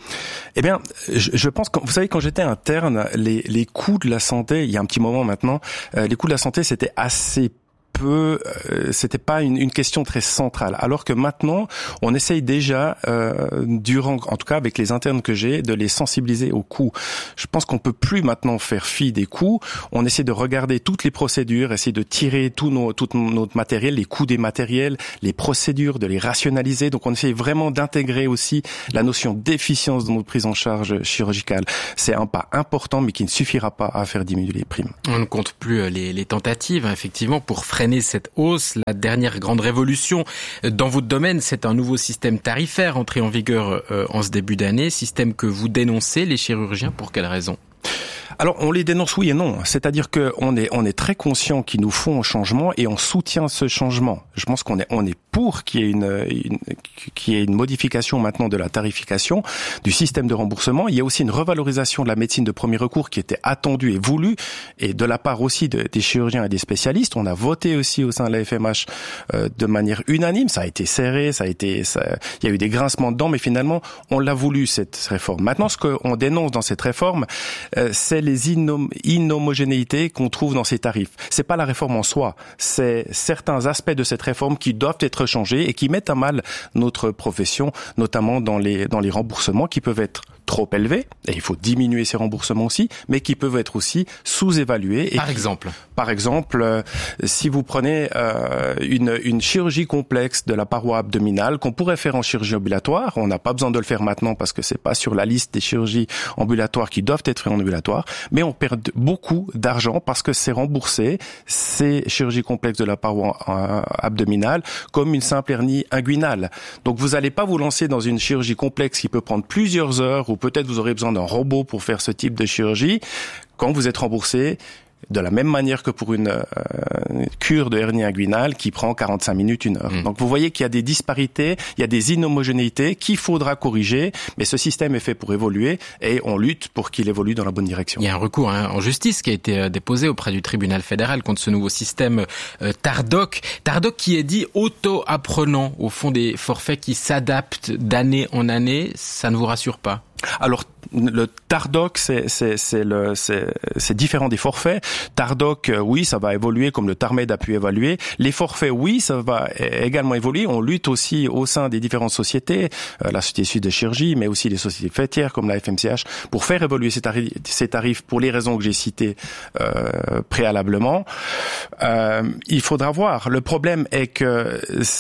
Eh bien, je, je pense que, vous savez, quand j'étais interne, les, les coûts de la santé, il y a un petit moment maintenant, euh, les coûts de la santé, c'était assez peu, euh, c'était pas une, une question très centrale. Alors que maintenant, on essaye déjà, euh, durant, en tout cas avec les internes que j'ai, de les sensibiliser aux coûts. Je pense qu'on peut plus maintenant faire fi des coûts. On essaie de regarder toutes les procédures, essayer de tirer tout, nos, tout notre matériel, les coûts des matériels, les procédures, de les rationaliser. Donc on essaie vraiment d'intégrer aussi la notion d'efficience dans notre prise en charge chirurgicale. C'est un pas important, mais qui ne suffira pas à faire diminuer les primes. On ne compte plus les, les tentatives, hein, effectivement, pour freiner cette hausse. La dernière grande révolution dans votre domaine, c'est un nouveau système tarifaire entré en vigueur euh, en ce début d'année, système que vous dénoncez, les chirurgiens, pour quelle raison? Alors, on les dénonce oui et non. C'est-à-dire que on est, on est très conscient qu'ils nous font un changement et on soutient ce changement. Je pense qu'on est, on est pour qu'il y ait une, une, qu'il y ait une modification maintenant de la tarification, du système de remboursement. Il y a aussi une revalorisation de la médecine de premier recours qui était attendue et voulue, et de la part aussi de, des chirurgiens et des spécialistes. On a voté aussi au sein de la F M H euh, de manière unanime. Ça a été serré, ça a été, ça, il y a eu des grincements dedans, mais finalement, on l'a voulu, cette réforme. Maintenant, ce qu'on dénonce dans cette réforme, euh, c'est les inom- inhomogénéités qu'on trouve dans ces tarifs. C'est pas la réforme en soi, c'est certains aspects de cette réforme qui doivent être changés et qui mettent à mal notre profession, notamment dans les dans les remboursements qui peuvent être trop élevés, et il faut diminuer ces remboursements aussi, mais qui peuvent être aussi sous-évalués. Et par qui, exemple Par exemple, euh, si vous prenez euh, une, une chirurgie complexe de la paroi abdominale qu'on pourrait faire en chirurgie ambulatoire, on n'a pas besoin de le faire maintenant parce que c'est pas sur la liste des chirurgies ambulatoires qui doivent être faites en ambulatoire, mais on perd beaucoup d'argent parce que c'est remboursé, ces chirurgies complexes de la paroi euh, abdominale, comme une simple hernie inguinale. Donc vous n'allez pas vous lancer dans une chirurgie complexe qui peut prendre plusieurs heures, ou peut-être vous aurez besoin d'un robot pour faire ce type de chirurgie, quand vous êtes remboursé de la même manière que pour une, euh, une cure de hernie inguinale qui prend quarante-cinq minutes, une heure. Mmh. Donc vous voyez qu'il y a des disparités, il y a des inhomogénéités qu'il faudra corriger, mais ce système est fait pour évoluer et on lutte pour qu'il évolue dans la bonne direction. Il y a un recours hein, en justice qui a été déposé auprès du tribunal fédéral contre ce nouveau système euh, Tardoc. Tardoc qui est dit auto-apprenant, au fond des forfaits qui s'adaptent d'année en année, ça ne vous rassure pas? Alors, le Tardoc, c'est, c'est, c'est, le, c'est, c'est différent des forfaits. Tardoc, oui, ça va évoluer comme le Tarmed a pu évoluer. Les forfaits, oui, ça va également évoluer. On lutte aussi au sein des différentes sociétés, euh, la Société suisse de chirurgie, mais aussi les sociétés faîtières comme la F M C H, pour faire évoluer ces tarifs, ces tarifs pour les raisons que j'ai citées euh, préalablement. Euh, il faudra voir. Le problème est que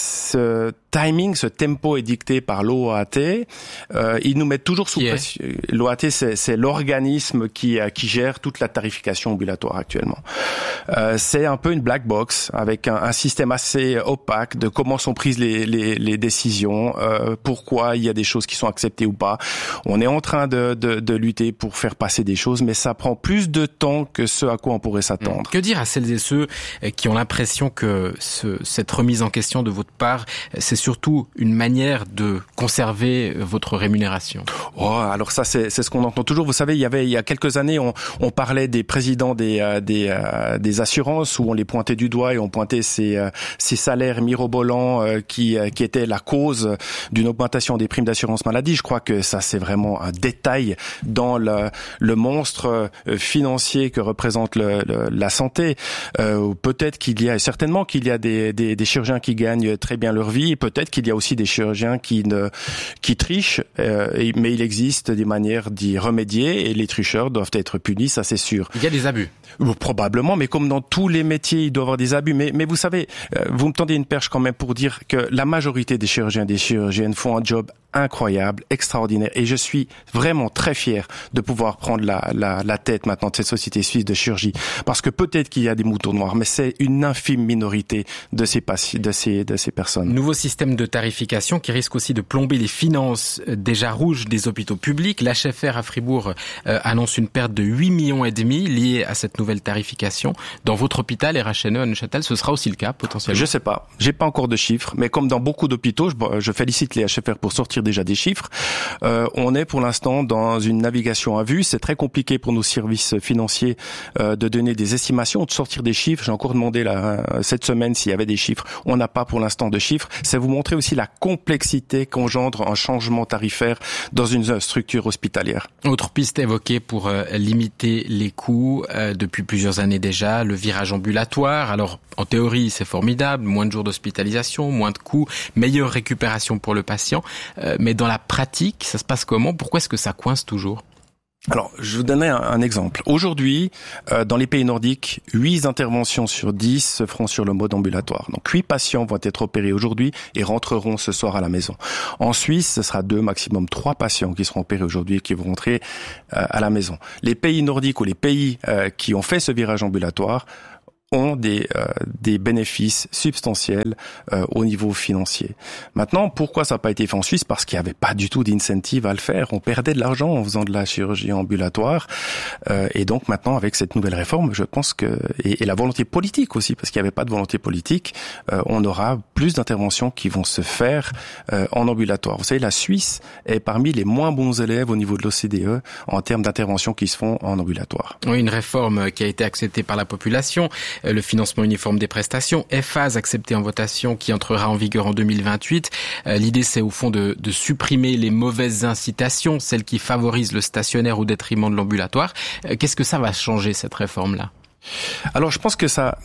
ce timing, ce tempo est dicté par l'O A T. Euh, ils nous mettent toujours sous yeah. pression. L'O A T, c'est, c'est l'organisme qui, qui gère toute la tarification ambulatoire actuellement. Euh, c'est un peu une black box avec un, un système assez opaque de comment sont prises les, les, les décisions, euh, pourquoi il y a des choses qui sont acceptées ou pas. On est en train de, de, de lutter pour faire passer des choses, mais ça prend plus de temps que ce à quoi on pourrait s'attendre. Que dire à celles et ceux qui ont l'impression que ce, cette remise en question de votre part, c'est surtout une manière de conserver votre rémunération? Oh, alors ça c'est c'est, c'est ce qu'on entend toujours. Vous savez, il y avait il y a quelques années, on, on parlait des présidents des euh, des, euh, des assurances où on les pointait du doigt et on pointait ces euh, ces salaires mirobolants euh, qui euh, qui étaient la cause d'une augmentation des primes d'assurance maladie. Je crois que ça c'est vraiment un détail dans le le monstre financier que représente le, le, la santé. Euh, peut-être qu'il y a certainement qu'il y a des, des des chirurgiens qui gagnent très bien leur vie, et peut-être qu'il y a aussi des chirurgiens qui ne qui trichent, euh, et, mais il existe des manières d'y remédier et les tricheurs doivent être punis, ça c'est sûr. Il y a des abus. Probablement, mais comme dans tous les métiers, il doit y avoir des abus. Mais, mais vous savez, vous me tendez une perche quand même pour dire que la majorité des chirurgiens et des chirurgiennes font un job incroyable, extraordinaire. Et je suis vraiment très fier de pouvoir prendre la, la, la tête maintenant de cette société suisse de chirurgie. Parce que peut-être qu'il y a des moutons noirs, mais c'est une infime minorité de ces, de ces, de ces personnes. Nouveau système de tarification qui risque aussi de plomber les finances déjà rouges des hôpitaux publics. L'H F R à Fribourg euh, annonce une perte de huit millions et demi liée à cette nouvelle tarification. Dans votre hôpital, R H N E à Neuchâtel, ce sera aussi le cas potentiellement? Je sais pas. J'ai pas encore de chiffres, mais comme dans beaucoup d'hôpitaux, je, je félicite les H F R pour sortir déjà des chiffres. Euh, on est pour l'instant dans une navigation à vue. C'est très compliqué pour nos services financiers euh, de donner des estimations, de sortir des chiffres. J'ai encore demandé là, cette semaine s'il y avait des chiffres. On n'a pas pour l'instant de chiffres. C'est vous montrer aussi la complexité qu'engendre un changement tarifaire dans une structure hospitalière. Autre piste évoquée pour euh, limiter les coûts euh, depuis plusieurs années déjà, le virage ambulatoire. Alors, en théorie, c'est formidable. Moins de jours d'hospitalisation, moins de coûts, meilleure récupération pour le patient. Euh, mais dans la pratique, ça se passe comment? Pourquoi est-ce que ça coince toujours? Alors, je vous donnerai un, un exemple. Aujourd'hui, euh, dans les pays nordiques, huit interventions sur dix se feront sur le mode ambulatoire. Donc, huit patients vont être opérés aujourd'hui et rentreront ce soir à la maison. En Suisse, ce sera deux, maximum trois patients qui seront opérés aujourd'hui et qui vont rentrer euh, à la maison. Les pays nordiques ou les pays euh, qui ont fait ce virage ambulatoire ont des euh, des bénéfices substantiels euh, au niveau financier. Maintenant, pourquoi ça n'a pas été fait en Suisse? Parce qu'il n'y avait pas du tout d'incentive à le faire. On perdait de l'argent en faisant de la chirurgie ambulatoire. Euh, et donc maintenant, avec cette nouvelle réforme, je pense que et, et la volonté politique aussi, parce qu'il n'y avait pas de volonté politique, euh, on aura plus d'interventions qui vont se faire euh, en ambulatoire. Vous savez, la Suisse est parmi les moins bons élèves au niveau de l'O C D E en termes d'interventions qui se font en ambulatoire. Oui, une réforme qui a été acceptée par la population. Le financement uniforme des prestations, F A S accepté en votation qui entrera en vigueur en deux mille vingt-huit. Euh, l'idée, c'est au fond de, de supprimer les mauvaises incitations, celles qui favorisent le stationnaire au détriment de l'ambulatoire. Euh, qu'est-ce que ça va changer, cette réforme-là? Alors, je pense que ça,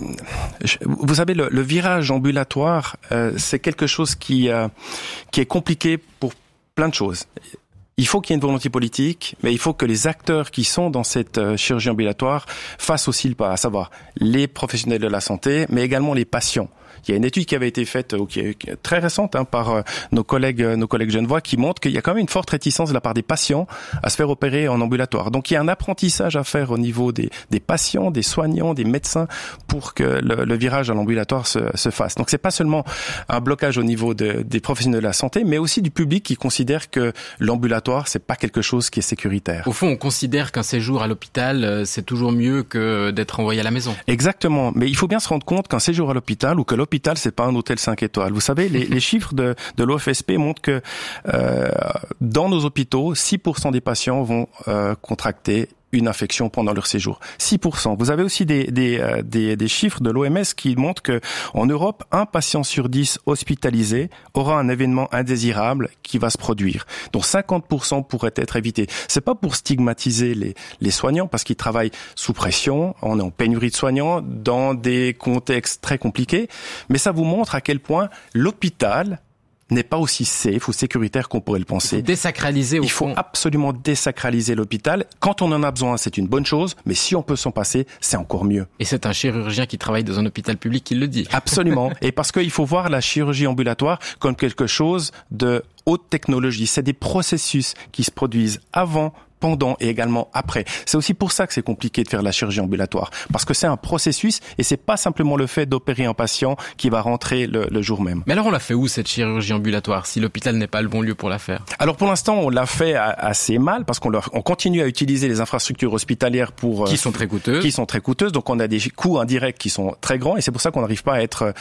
vous savez, le, le virage ambulatoire, euh, c'est quelque chose qui, euh, qui est compliqué pour plein de choses. Il faut qu'il y ait une volonté politique, mais il faut que les acteurs qui sont dans cette euh, chirurgie ambulatoire fassent aussi le pas, à savoir les professionnels de la santé, mais également les patients. Il y a une étude qui avait été faite, euh, qui est très récente, hein, par euh, nos collègues, euh, nos collègues genevois, qui montre qu'il y a quand même une forte réticence de la part des patients à se faire opérer en ambulatoire. Donc il y a un apprentissage à faire au niveau des, des patients, des soignants, des médecins, pour que le, le virage à l'ambulatoire se, se fasse. Donc c'est pas seulement un blocage au niveau de, des professionnels de la santé, mais aussi du public qui considère que l'ambulatoire c'est pas quelque chose qui est sécuritaire. Au fond, on considère qu'un séjour à l'hôpital c'est toujours mieux que d'être envoyé à la maison. Exactement, mais il faut bien se rendre compte qu'un séjour à l'hôpital ou que l'hôpital c'est pas un hôtel cinq étoiles. Vous savez, les, les chiffres de, de l'O F S P montrent que euh, dans nos hôpitaux, six pour cent des patients vont euh, contracter une infection pendant leur séjour. six pour cent. Vous avez aussi des, des, euh, des, des chiffres de l'O M S qui montrent que en Europe, un patient sur dix hospitalisé aura un événement indésirable qui va se produire. Donc cinquante pour cent pourraient être évités. C'est pas pour stigmatiser les, les soignants parce qu'ils travaillent sous pression, on est en pénurie de soignants, dans des contextes très compliqués, mais ça vous montre à quel point l'hôpital n'est pas aussi safe ou sécuritaire qu'on pourrait le penser. Il faut désacraliser au Il faut fond. absolument désacraliser l'hôpital. Quand on en a besoin, c'est une bonne chose, mais si on peut s'en passer, c'est encore mieux. Et c'est un chirurgien qui travaille dans un hôpital public qui le dit. Absolument. Et parce qu'il faut voir la chirurgie ambulatoire comme quelque chose de haute technologie. C'est des processus qui se produisent avant, pendant et également après. C'est aussi pour ça que c'est compliqué de faire la chirurgie ambulatoire, parce que c'est un processus et c'est pas simplement le fait d'opérer un patient qui va rentrer le, le jour même. Mais alors on l'a fait où cette chirurgie ambulatoire si l'hôpital n'est pas le bon lieu pour la faire? Alors pour l'instant on l'a fait assez mal parce qu'on leur, on continue à utiliser les infrastructures hospitalières pour qui sont très coûteuses, qui sont très coûteuses. Donc on a des coûts indirects qui sont très grands et c'est pour ça qu'on n'arrive pas à être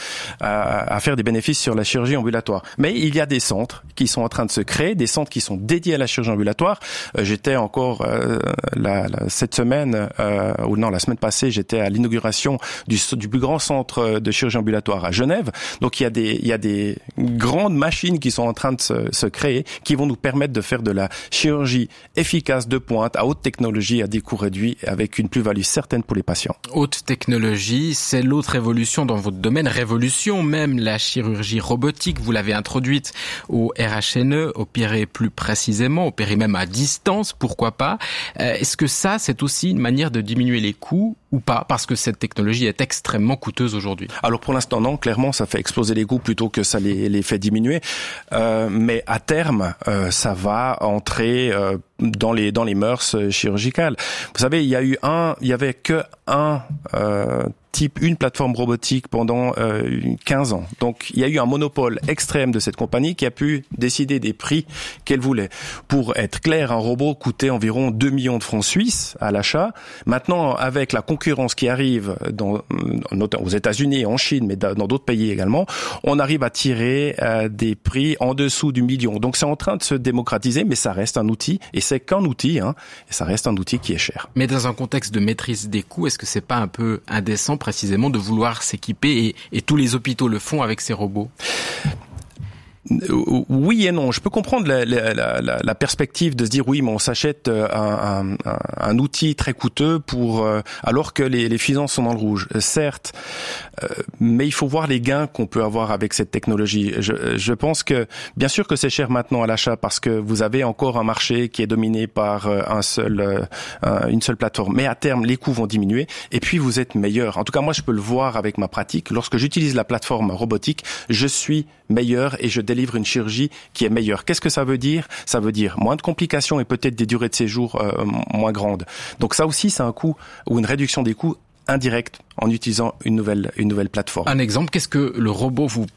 à, à faire des bénéfices sur la chirurgie ambulatoire. Mais il y a des centres qui sont en train de se créer, des centres qui sont dédiés à la chirurgie ambulatoire. Euh, j'étais en encore euh, la, la, cette semaine, euh, ou non, la semaine passée, j'étais à l'inauguration du, du plus grand centre de chirurgie ambulatoire à Genève. Donc il y a des, il y a des grandes machines qui sont en train de se, se créer, qui vont nous permettre de faire de la chirurgie efficace, de pointe, à haute technologie, à des coûts réduits, avec une plus-value certaine pour les patients. Haute technologie, c'est l'autre évolution dans votre domaine, révolution même, la chirurgie robotique. Vous l'avez introduite au R H N E, opérer plus précisément, opérer même à distance, pourquoi pas. Euh, est-ce que ça, c'est aussi une manière de diminuer les coûts ou pas, parce que cette technologie est extrêmement coûteuse aujourd'hui? Alors pour l'instant non, clairement ça fait exploser les coûts plutôt que ça les, les fait diminuer, euh, mais à terme euh, ça va entrer euh, dans les dans les mœurs chirurgicales. Vous savez, il y a eu un, il y avait que un euh, type, une plateforme robotique pendant euh, quinze ans. Donc il y a eu un monopole extrême de cette compagnie qui a pu décider des prix qu'elle voulait. Pour être clair, un robot coûtait environ deux millions de francs suisses à l'achat. Maintenant, avec la concurrence qui arrive dans, notamment aux États-Unis et en Chine, mais dans d'autres pays également, on arrive à tirer euh, des prix en dessous du million. Donc c'est en train de se démocratiser, mais ça reste un outil, et c'est qu'un outil, hein, et ça reste un outil qui est cher. Mais dans un contexte de maîtrise des coûts, est-ce que c'est pas un peu indécent précisément de vouloir s'équiper, et, et tous les hôpitaux le font avec ces robots? Oui et non. Je peux comprendre la, la, la, la perspective de se dire oui, mais on s'achète un, un, un outil très coûteux pour euh, alors que les, les finances sont dans le rouge. Certes, euh, mais il faut voir les gains qu'on peut avoir avec cette technologie. Je, je pense que bien sûr que c'est cher maintenant à l'achat parce que vous avez encore un marché qui est dominé par un seul, euh, une seule plateforme. Mais à terme, les coûts vont diminuer et puis vous êtes meilleur. En tout cas, moi, je peux le voir avec ma pratique. Lorsque j'utilise la plateforme robotique, je suis meilleur et je délivre une chirurgie qui est meilleure. Qu'est-ce que ça veut dire? Ça veut dire moins de complications et peut-être des durées de séjour euh, moins grandes. Donc ça aussi, c'est un coût ou une réduction des coûts indirecte en utilisant une nouvelle une nouvelle plateforme. Un exemple, qu'est-ce que le robot vous